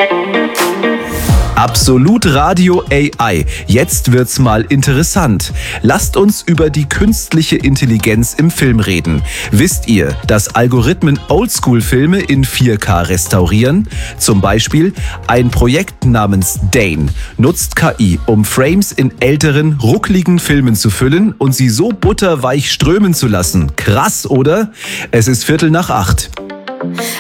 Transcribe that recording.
Absolut Radio AI. Jetzt wird's mal interessant. Lasst uns über die künstliche Intelligenz im Film reden. Wisst ihr, dass Algorithmen Oldschool-Filme in 4K restaurieren? Zum Beispiel ein Projekt namens Dane nutzt KI, um Frames in älteren, ruckligen Filmen zu füllen und sie so butterweich strömen zu lassen. Krass, oder? Es ist 7:45.